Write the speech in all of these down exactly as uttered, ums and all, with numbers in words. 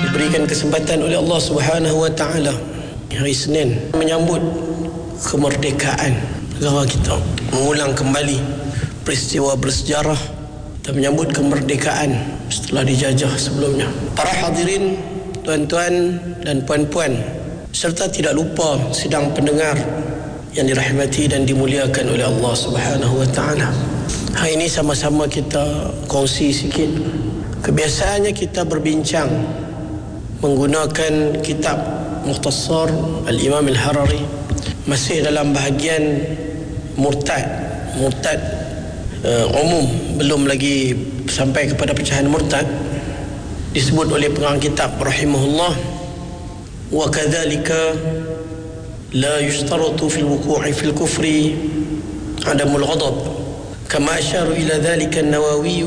diberikan kesempatan oleh Allah Subhanahu wa taala hari Senin menyambut kemerdekaan negara kita, mengulang kembali peristiwa bersejarah dan menyambut kemerdekaan setelah dijajah sebelumnya. Para hadirin, tuan-tuan dan puan-puan, serta tidak lupa sidang pendengar yang dirahmati dan dimuliakan oleh Allah Subhanahu wa taala. Hari ini sama-sama kita kongsi sikit. Kebiasaannya kita berbincang menggunakan kitab Mukhtasar Al-Imam Al-Harari, masih dalam bahagian murtad. Murtad uh, umum, belum lagi sampai kepada pecahan murtad. Disebut oleh pengarang kitab rahimahullah, wa kadzalika la yushtaratu fil wuqu'i fil kufri adamul ghadab kama asharu ila dhalika an-Nawawi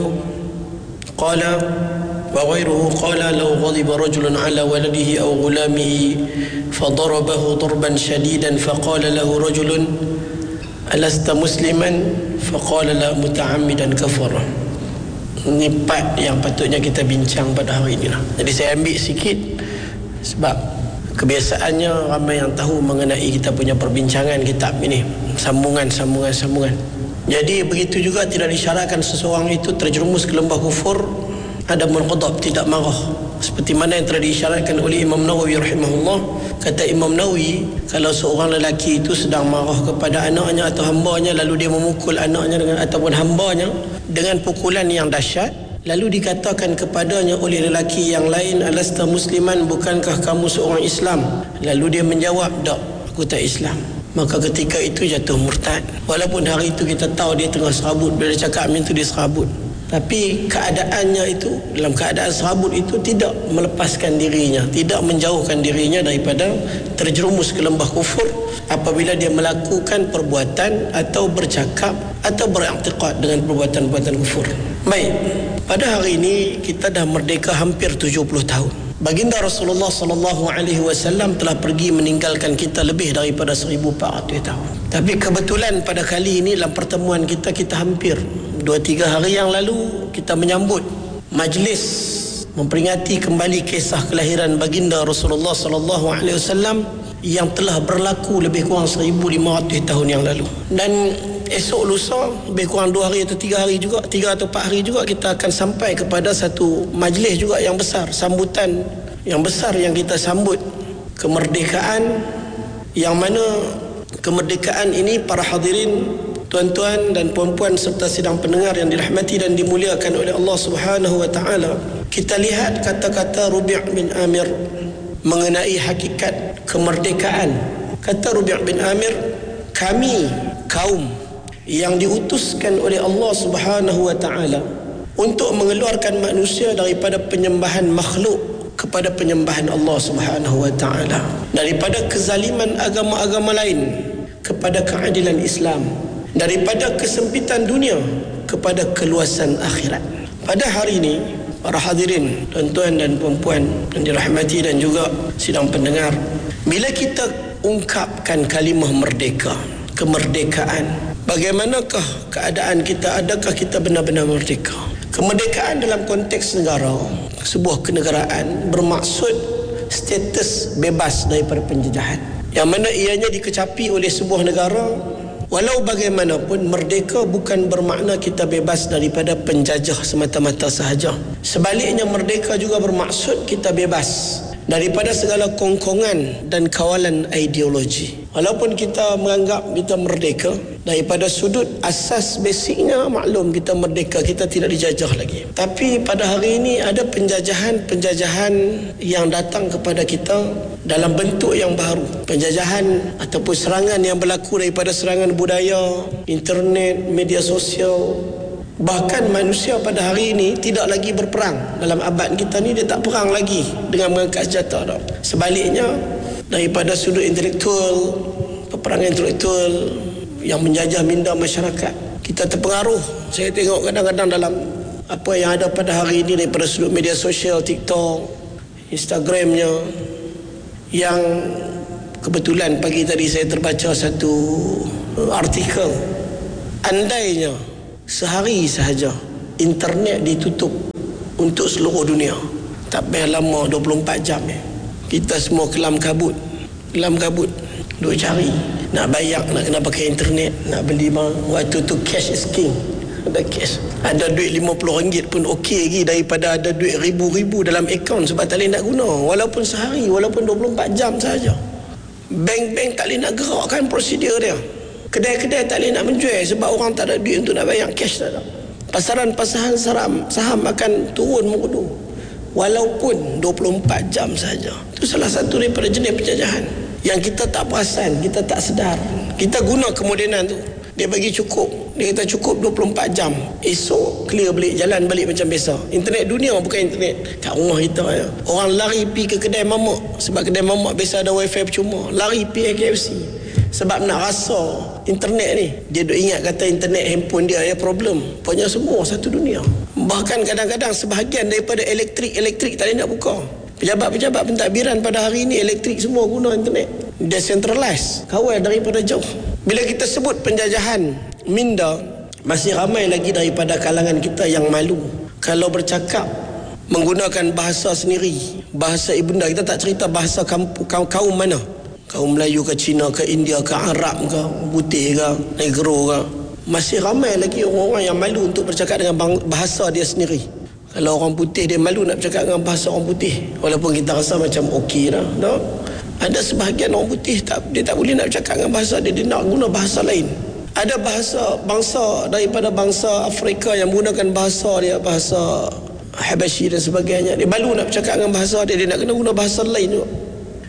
qala wa ghayruhu qala law ghadiba rajulun ala waladihi aw ghulamihi fadarabahu darban shadidan faqala lahu rajulun alasta musliman faqala la muta'ammidan kafara. Ini part yang patutnya kita bincang pada hari ini lah. Jadi saya ambil sikit sebab kebiasaannya ramai yang tahu mengenai kita punya perbincangan kitab ini, sambungan sambungan sambungan. Jadi begitu juga tidak disyaratkan seseorang itu terjerumus ke lembah kufur adamul ghadab, tidak marah, seperti mana yang telah disyaratkan oleh Imam Nawawi rahimahullah. Kata Imam Nawawi, kalau seorang lelaki itu sedang marah kepada anaknya atau hambanya, lalu dia memukul anaknya dengan ataupun hambanya dengan pukulan yang dahsyat, lalu dikatakan kepadanya oleh lelaki yang lain, alasta musliman, bukankah kamu seorang Islam? Lalu dia menjawab, tak, aku tak Islam. Maka ketika itu jatuh murtad. Walaupun hari itu kita tahu dia tengah serabut, bila dia cakap macam itu dia serabut, tapi keadaannya itu, dalam keadaan serabut itu, tidak melepaskan dirinya, tidak menjauhkan dirinya daripada terjerumus ke lembah kufur apabila dia melakukan perbuatan atau bercakap atau beriktikad dengan perbuatan-perbuatan kufur. Baik, pada hari ini kita dah merdeka hampir tujuh puluh tahun. Baginda Rasulullah sallallahu alaihi wasallam telah pergi meninggalkan kita lebih daripada seribu empat ratus tahun. Tapi kebetulan pada kali ini dalam pertemuan kita, kita hampir dua tiga hari yang lalu kita menyambut majlis memperingati kembali kisah kelahiran baginda Rasulullah sallallahu alaihi wasallam yang telah berlaku lebih kurang seribu lima ratus tahun yang lalu. Dan esok lusa, lebih kurang dua hari atau tiga hari juga, tiga atau empat hari juga, kita akan sampai kepada satu majlis juga yang besar, sambutan yang besar yang kita sambut kemerdekaan, yang mana kemerdekaan ini para hadirin, tuan-tuan dan puan-puan serta sidang pendengar yang dirahmati dan dimuliakan oleh Allah Subhanahu wa taala, kita lihat kata-kata Rubi' bin Amir mengenai hakikat kemerdekaan. Kata Rubi' bin Amir, kami kaum yang diutuskan oleh Allah Subhanahu wa taala untuk mengeluarkan manusia daripada penyembahan makhluk kepada penyembahan Allah Subhanahu wa taala, daripada kezaliman agama-agama lain kepada keadilan Islam, daripada kesempitan dunia kepada keluasan akhirat. Pada hari ini, para hadirin, tuan-tuan dan puan-puan yang dirahmati dan juga sidang pendengar, bila kita ungkapkan kalimah merdeka, kemerdekaan, bagaimanakah keadaan kita? Adakah kita benar-benar merdeka? Kemerdekaan dalam konteks negara, sebuah kenegaraan, bermaksud status bebas daripada penjajahan, yang mana ianya dikecapi oleh sebuah negara. Walau bagaimanapun, merdeka bukan bermakna kita bebas daripada penjajah semata-mata sahaja. Sebaliknya, merdeka juga bermaksud kita bebas daripada segala kongkongan dan kawalan ideologi. Walaupun kita menganggap kita merdeka, daripada sudut asas basiknya maklum kita merdeka, kita tidak dijajah lagi. Tapi pada hari ini ada penjajahan-penjajahan yang datang kepada kita dalam bentuk yang baru. Penjajahan ataupun serangan yang berlaku daripada serangan budaya, internet, media sosial. Bahkan manusia pada hari ini tidak lagi berperang. Dalam abad kita ni dia tak perang lagi dengan mengangkat senjata dah. Sebaliknya, daripada sudut intelektual, peperangan intelektual yang menjajah minda masyarakat, kita terpengaruh. Saya tengok kadang-kadang dalam apa yang ada pada hari ini daripada sudut media sosial, TikTok, Instagramnya, yang kebetulan pagi tadi saya terbaca satu artikel, andainya sehari sahaja internet ditutup untuk seluruh dunia, Tak payah lama dua puluh empat jam eh. Kita semua kelam kabut. Kelam kabut. Duk cari. Nak bayar, nak kena pakai internet. Nak beli bang. Waktu tu cash is king. Ada cash. Ada duit lima puluh ringgit pun okey lagi daripada ada duit ribu-ribu dalam akaun sebab tak boleh nak guna. Walaupun sehari, walaupun dua puluh empat jam sahaja. Bank-bank tak boleh nak gerakkan prosedur dia. Kedai-kedai tak boleh nak menjual sebab orang tak ada duit untuk nak bayar, cash tak ada. Pasaran-pasaran saham, saham akan turun muka walaupun dua puluh empat jam saja. Itu salah satu daripada jenis penjajahan yang kita tak perasan, kita tak sedar. Kita guna kemodenan tu. Dia bagi cukup. Dia kata cukup dua puluh empat jam. Esok clear balik, jalan balik macam biasa. Internet dunia bukan internet kat rumah kita ya. Orang lari pi ke kedai mamak sebab kedai mamak biasa ada wifi percuma. Lari pi K F C sebab nak rasa internet ni. Dia duk ingat kata internet handphone dia ada problem. Punya semua satu dunia. Bahkan kadang-kadang sebahagian daripada elektrik-elektrik tak boleh nak buka. Pejabat-pejabat pentadbiran pada hari ini elektrik semua guna internet. Decentralized, kawal daripada jauh. Bila kita sebut penjajahan minda, masih ramai lagi daripada kalangan kita yang malu kalau bercakap menggunakan bahasa sendiri, bahasa ibunda. Kita tak cerita bahasa kaum, kaum mana, kaum Melayu ke Cina ke India ke Arab ke putih ke negro ke. Masih ramai lagi orang-orang yang malu untuk bercakap dengan bahasa dia sendiri. Kalau orang putih dia malu nak bercakap dengan bahasa orang putih, walaupun kita rasa macam okey dah, tak? Ada sebahagian orang putih tak, dia tak boleh nak bercakap dengan bahasa dia, dia nak guna bahasa lain. Ada bahasa bangsa daripada bangsa Afrika yang menggunakan bahasa dia, bahasa Habashi dan sebagainya. Dia malu nak bercakap dengan bahasa dia, dia nak kena guna bahasa lain juga.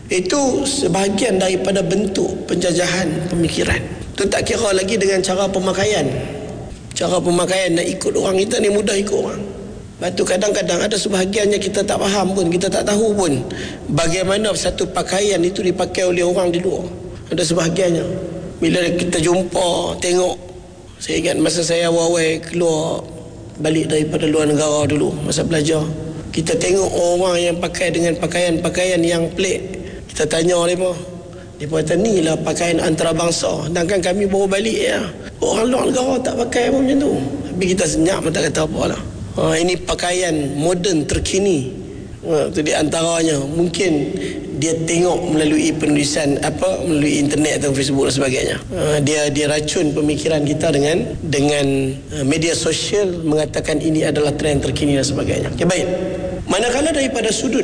Itu sebahagian daripada bentuk penjajahan pemikiran. Itu tak kira lagi dengan cara pemakaian. Cara pemakaian nak ikut orang, kita ni mudah ikut orang. Lepas tu kadang-kadang ada sebahagiannya kita tak faham pun, kita tak tahu pun bagaimana satu pakaian itu dipakai oleh orang di luar. Ada sebahagiannya. Bila kita jumpa, tengok. Saya ingat masa saya awal-awal keluar balik daripada luar negara dulu, masa belajar. Kita tengok orang yang pakai dengan pakaian-pakaian yang pelik. Kita tanya mereka. Dia kata ni lah pakaian antarabangsa. Sedangkan kami baru balik ya. Orang luar negara tak pakai apa macam tu. Tapi kita senyap pun tak kata apa lah. Ha, ini pakaian moden terkini. Ha, itu di antaranya. Mungkin dia tengok melalui penulisan apa, melalui internet atau Facebook dan sebagainya. Ha, dia dia racun pemikiran kita dengan dengan uh, media sosial mengatakan ini adalah trend terkini dan sebagainya. Okay, baik. Manakala daripada sudut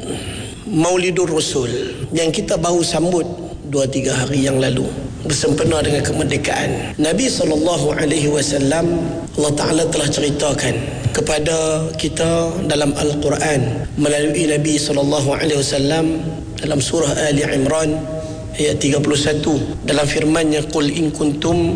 Maulidur Rasul yang kita baru sambut dua tiga hari yang lalu bersempena dengan kemerdekaan, Nabi sallallahu alaihi wasallam, Allah Taala telah ceritakan kepada kita dalam Al-Quran melalui Nabi sallallahu alaihi wasallam dalam surah Ali Imran ayat tiga puluh satu dalam firman-Nya, qul in kuntum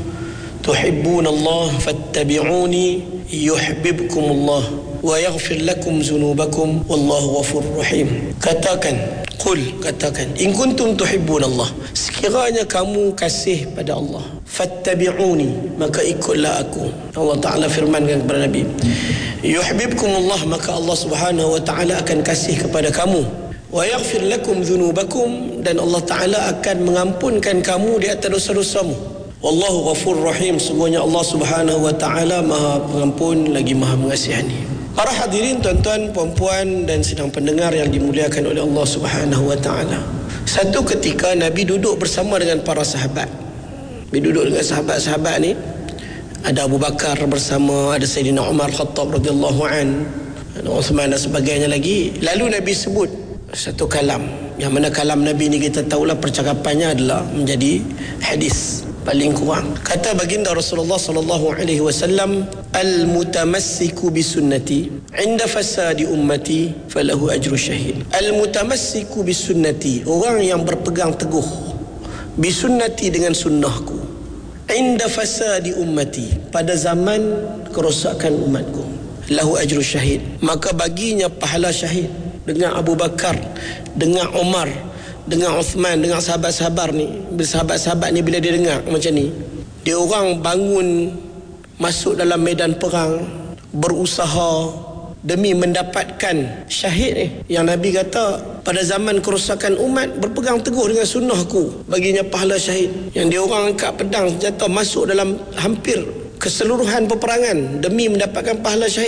tuhibbunallaha fattabi'uni yuhibbukumullah wa yaghfir lakum dzunubakum wallahu ghafurur rahim. Katakan, qul, katakan, in kuntum tuhibbunallah, sekiranya kamu kasih pada Allah, fattabi'uni, maka ikutlah aku. Allah Ta'ala firmankan kepada Nabi, yuhibbukumullah, maka Allah Subhanahu wa Ta'ala akan kasih kepada kamu, wa yaghfir lakum dzunubakum, dan Allah Ta'ala akan mengampunkan kamu di atas dosa-dosamu. Wallahu ghafurur rahim, sungguhnya Allah Subhanahu wa Ta'ala Maha Pengampun lagi Maha Mengasihani. Para hadirin, tuan-tuan, puan-puan dan sidang pendengar yang dimuliakan oleh Allah Subhanahu wa Ta'ala. Satu ketika Nabi duduk bersama dengan para sahabat. Nabi duduk dengan sahabat-sahabat ni. Ada Abu Bakar bersama, ada Sayyidina Umar Khattab radhiyallahu an, ada Uthman dan sebagainya lagi. Lalu Nabi sebut satu kalam, yang mana kalam Nabi ni kita tahulah percakapannya adalah menjadi hadis paling kurang. Kata baginda Rasulullah sallallahu alaihi wasallam, al-mutamassiku bisunnati inda fasadi ummati falahu ajru syahid. Al-mutamassiku bisunnati, orang yang berpegang teguh bisunnati, dengan sunnahku, inda fasadi ummati, pada zaman kerosakan umatku, lahu ajru syahid, maka baginya pahala syahid. Dengan Abu Bakar, dengan Umar, dengan Uthman, dengan sahabat-sahabat ni, sahabat-sahabat ni bila dia dengar macam ni, dia orang bangun masuk dalam medan perang, berusaha demi mendapatkan syahid ni. Yang Nabi kata pada zaman kerosakan umat berpegang teguh dengan sunnahku, baginya pahala syahid. Yang dia orang angkat pedang senjata masuk dalam hampir keseluruhan peperangan demi mendapatkan pahala syahid.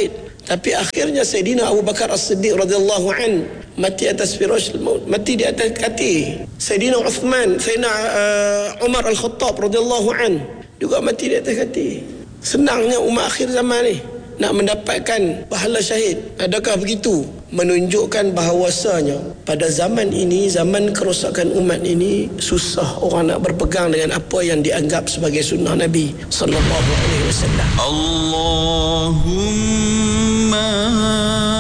Tapi akhirnya Sayyidina Abu Bakar As-Siddiq radhiyallahu an mati atas firasy maut, mati di atas kati. Sayyidina Uthman, Sayyidina uh, Umar Al-Khattab radhiyallahu an juga mati di atas kati. Senangnya umat akhir zaman ni nak mendapatkan pahala syahid. Adakah begitu? Menunjukkan bahawasanya pada zaman ini, zaman kerosakan umat ini, susah orang nak berpegang dengan apa yang dianggap sebagai sunnah Nabi sallallahu alaihi wasallam. Allahumma